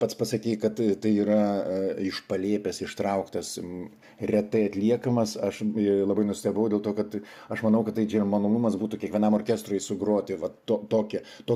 pats pasakei, kad tai yra iš palėpės ištrauktas, retai atliekamas. Aš labai nustebau dėl to, kad aš manau, kad tai čia malonumas būtų kiekvienam orkestrui sugroti va, tokį